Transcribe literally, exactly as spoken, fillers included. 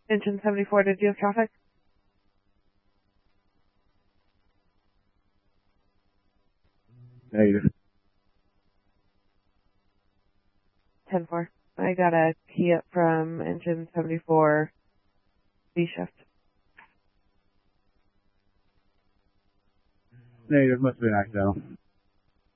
Engine seventy-four, did you have traffic? Negative. ten four. I got a key up from engine seventy-four, B shift. Negative, must have been accidental.